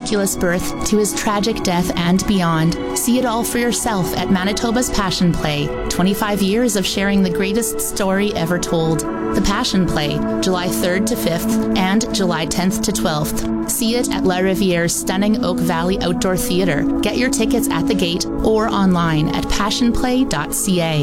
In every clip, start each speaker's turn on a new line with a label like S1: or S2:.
S1: miraculous birth to his tragic death and beyond. See it all for yourself at Manitoba's Passion Play. 25 years of sharing the greatest story ever told. The Passion Play, July 3rd to 5th and July 10th to 12th. See it at La Riviere's stunning Oak Valley Outdoor Theatre. Get your tickets at the gate or online at passionplay.ca.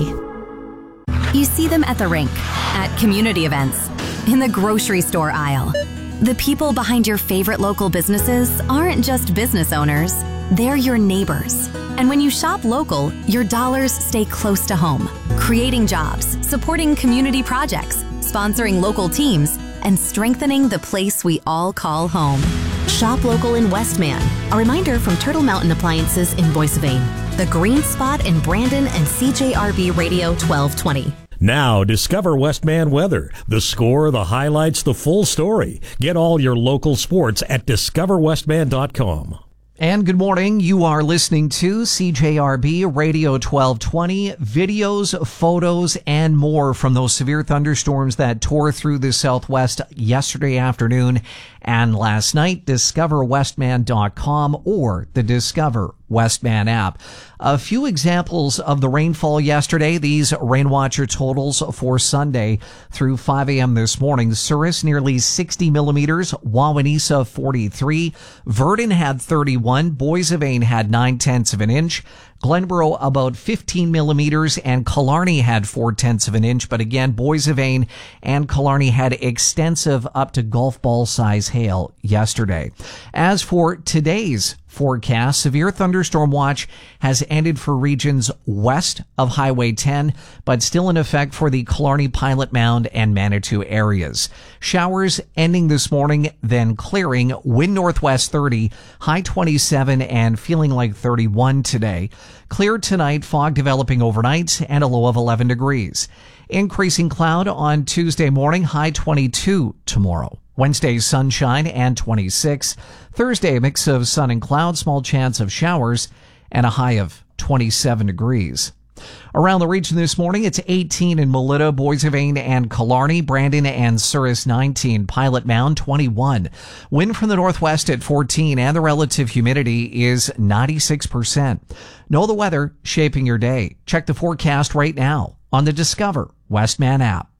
S2: You see them at the rink, at community events, in the grocery store aisle. The people behind your favorite local businesses aren't just business owners, they're your neighbors. And when you shop local, your dollars stay close to home, creating jobs, supporting community projects, sponsoring local teams, and strengthening the place we all call home. Shop local in Westman. A reminder from Turtle Mountain Appliances in Boissevain, The Green Spot in Brandon, and CJRB Radio 1220.
S3: Now, discover Westman weather. The score, the highlights, the full story. Get all your local sports at discoverwestman.com.
S4: And good morning. You are listening to CJRB Radio 1220. Videos, photos, and more from those severe thunderstorms that tore through the Southwest yesterday afternoon and last night. DiscoverWestman.com or the Discover Westman app. A few examples of the rainfall yesterday. These rain watcher totals for Sunday through 5 a.m. this morning. Souris nearly 60 millimeters. Wawanesa 43. Verdon had 31. Boissevain had 9/10 of an inch. Glenboro about 15 millimeters, and Killarney had 4/10 of an inch. But again, Boissevain and Killarney had extensive up to golf ball size hail yesterday. As for today's forecast, severe thunderstorm watch has ended for regions west of Highway 10, but still in effect for the Killarney, Pilot Mound, and Manitou areas. Showers ending this morning, then clearing. Wind northwest 30, high 27, and feeling like 31 today. Clear tonight, fog developing overnight, and a low of 11 degrees. Increasing cloud on Tuesday morning, high 22 tomorrow. Wednesday, sunshine and 26. Thursday, a mix of sun and cloud, small chance of showers, and a high of 27 degrees. Around the region this morning, it's 18 in Melita, Boissevain, and Killarney, Brandon and Souris 19, Pilot Mound 21. Wind from the northwest at 14, and the relative humidity is 96%. Know the weather shaping your day. Check the forecast right now on the Discover Westman app.